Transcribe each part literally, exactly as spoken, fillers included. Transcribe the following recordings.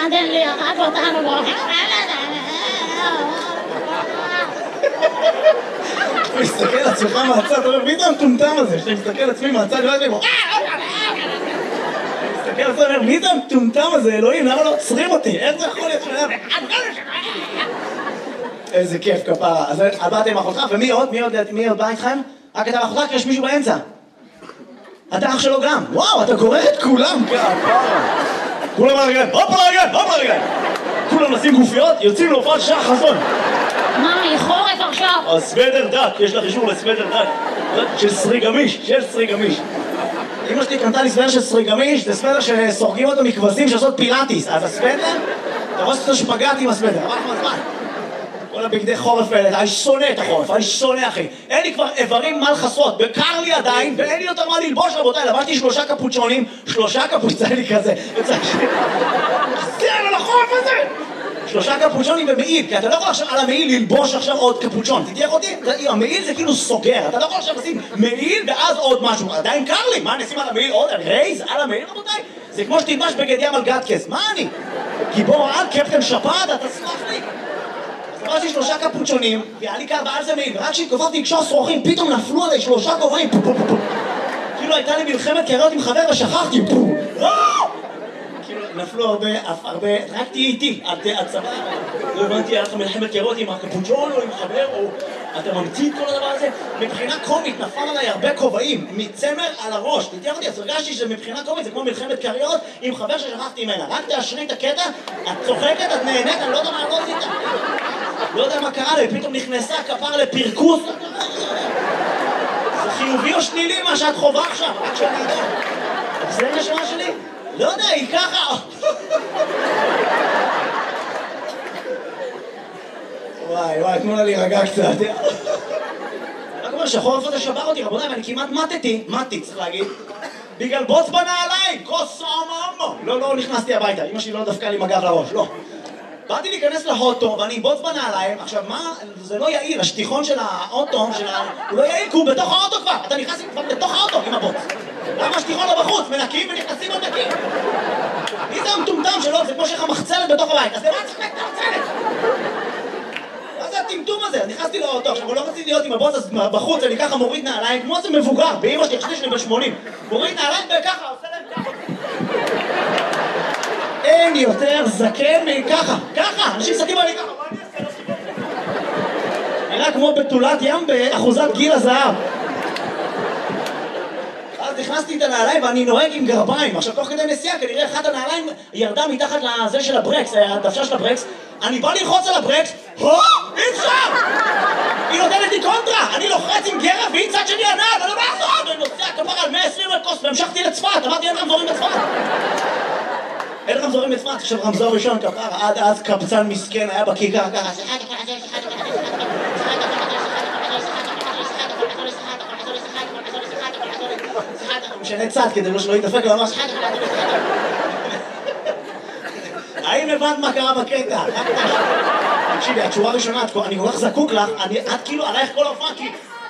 עדן לי, הרג אותנו באופן. הוא מסתכל על עצמך מהצד, אתה אומר, מי זה המטומטם הזה? שאני מסתכל על עצמי מהצד, לא יודעים, הוא מסתכל על עצמי, אומר, מי זה המטומטם הזה, אלוהים, למה לא עוצרים אותי? איך זה יכול להיות שלהם? איזה כיף כפרה. אז באתם עם אחותך, ומי עוד? מי עוד בא איתכם? רק אתה ואחותך, כי יש מישהו באמצע. אתה אח שלו גם. וואו, אתה גורר את כולם כפרה. כולם על הרגליים, הופ על הרגליים, הופ על הרגליים. כולם נשים גופיות, יוצאים להופעת שעה חזון. מה, לחורף עכשיו? הסוודר דק, יש לך אישור לסוודר דק של סרי גמיש, של סרי גמיש. אמא שלי קנתה לי סוודר של סרי גמיש, זה סוודר שסורגים אותו מכבשים שעושות פילאטיס. אז הסוודר, אתה רואה שאתה שפגעת עם הסוודר, אמר לך מזמן. כל הבגדי חורף האלה, אני שונא את החורף, אני שונא אחי. אין לי כבר איברים מה לחסות, בקר לי עדיין, ואין לי יותר מה ללבוש רבותיי, לבשתי שלושה קפוצ'ונים, שלושה קפוצ'ונים לי כזה, זה על החורף הזה! שלושה קפוצ'ונים ומעיל, כי אתה לא יכול עכשיו על המעיל ללבוש עכשיו עוד קפוצ'ון, תתייח אותי? המעיל זה כאילו סוגר, אתה לא יכול עכשיו לשים מעיל ואז עוד משהו, עדיין קר לי, מה נשים על המעיל עוד? רייז על המעיל רבותיי? זה כמו שתלבש בגד ים על גטקס, מה אני? גיבור על קפטן שפעת, אתה סמך לי? אז יש שלושה קפוצ'ונים, והיה לי קר ועל זה מעיל, ורק כשהתכופפתי לקשור שרוכים, פתאום נפלו עליי שלושה כובעים, כאילו הייתה לי מלחמת קריות עם חבר ושכחתי, כאילו נפלו הרבה, הרבה, רק תהיה איתי, עד צבא, לא הבנתי, היה לך מלחמת קריות עם הקפוצ'ון או עם חבר, או אתה ממציא את כל הדבר הזה, מבחינה קומית נפל עליי הרבה כובעים, מצמר על הראש, תתייח אותי, אז הרגשתי שמבחינה קומית זה כמו מלחמת קריות עם חבר ששכחתי ממנה, רק תאשרי את הקטע, את צוחקת, את נהנית, אני לא יודע מה לא עשית. לא יודע מה קרה לי, פתאום נכנסה כפר לפרקוס. זה חיובי או שלילי מה שאת חובה עכשיו, רק שאני יודע. זה נשמה שלי? לא יודע, היא ככה. וואי וואי, תנו לה להירגע קצת. רק אומר שהחורף הזה שבר אותי רבותיי, ואני כמעט מתתי, מתי צריך להגיד, בגלל בוץ בנעליים, כוס עממו. לא, לא נכנסתי הביתה, אמא שלי לא דפקה לי מגב לראש, לא. באתי להיכנס להוטו ואני בוץ בנעליים, עכשיו מה, זה לא יעיל, השטיחון של האוטו, של ה... הוא לא יעיל כי הוא בתוך האוטו כבר, אתה נכנס כבר בתוך האוטו עם הבוץ. למה השטיחון לא בחוץ? מנקים ונכנסים עוד נקים. מי זה המטומטם שלו? זה כמו שיש לך מחצלת בתוך הבית, אז למה צריך את המחצלת? מה זה הטמטום הזה? נכנסתי לאוטו, עכשיו הוא לא רציתי להיות עם הבוץ, אז בחוץ אני ככה מוריד נעליים, כמו זה מבוגר, באמא שלי, חשבתי שאני ב-שמונים. מוריד נעליים וככה, עושה להם ככה. אין יותר זקן מככה, ככה, אנשים מסתכלים עלי ככה, מה אני אעשה? נראה כמו בתולת ים באחוזת גיל הזהב. אז נכנסתי את הנעליים ואני נוהג עם גרביים, עכשיו תוך כדי נסיעה כנראה אחת הנעליים ירדה מתחת לזה של הברקס, הדוושה של הברקס, אני בא ללחוץ על הברקס, הו, אי אפשר! היא נותנת לי קונטרה, אני לוחץ עם גרב והיא צד שלי הנעל, אני לא מעזור, אני נוסע כפר על מאה ועשרים מטוס והמשכתי לצפת, אמרתי אין רמזורים בצפת. אין רמזורים בצפת, עכשיו רמזור ראשון כפר, עד אז קבצן מסכן היה בכיכר ככה, משנה צד כדי שלא יתדפק לו ממש. האם הבנת מה קרה בקטע? תקשיבי, את שורה ראשונה, אני כל כך זקוק לך, את כאילו עלייך כל ההופעה כי...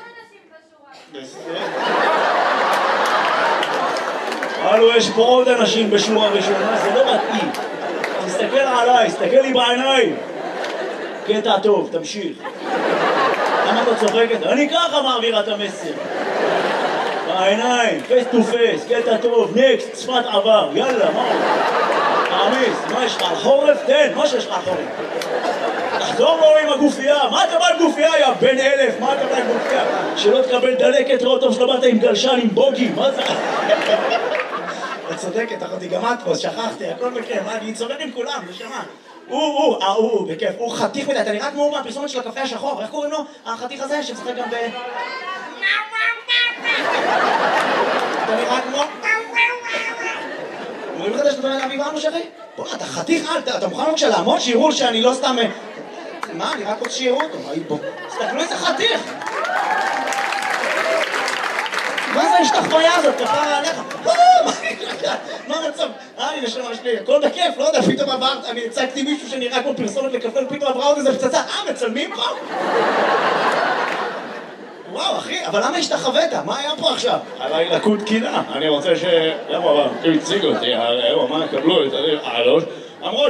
הלו, יש פה עוד אנשים בשורה ראשונה, זה לא מתאים. תסתכל עליי, תסתכל לי בעיניים. קטע טוב, תמשיך. למה אתה צוחקת? אני ככה מעבירה את המסר. בעיניים, פייס טו פייס, קטע טוב, נקסט, צפת עבר, יאללה, מה עוד? תעמיס, מה יש לך על חורף? תן, מה שיש לך על חורף? תחזור לו עם הגופייה, מה אתה בא עם גופייה, יא בן אלף, מה אתה בא עם גופייה? שלא תקבל דלקת, ראות טוב שלא באת עם גלשן, עם בוגי, מה זה? את צודקת, אחותי, גם את פה, שכחתי, הכל בכיף, אני צודק עם כולם, נשמה. הוא, הוא, אה, הוא, בכיף, הוא חתיך מדי, אתה נראה כמו הוא מהפרסומת של הקפה השחור, איך קוראים לו? החתיך הזה שצריך גם ב... אתה נראה כמו... אומרים לך שאתה מדבר אביב עמוש אחי? בוא, אתה חתיך על, אתה מוכן בבקשה לעמוד שיראו שאני לא סתם... מה, אני רק עוד שיראו אותו, בוא. תסתכלו איזה חתיך! מה זה השתחוויה הזאת? כפרה עליך? מה המצב? אה, אני נשמה שלי, הכל בכיף, לא יודע, פתאום עברת, אני הצגתי מישהו שנראה כמו פרסומת לקפה, פתאום עברה עוד איזה פצצה, אה, מצלמים פה? וואו, אחי, אבל למה השתחווית? מה היה פה עכשיו? עליי לקות קינה, אני רוצה ש... למה, הוא הציג אותי, הוא אמר, קבלו את הלוש, אמרו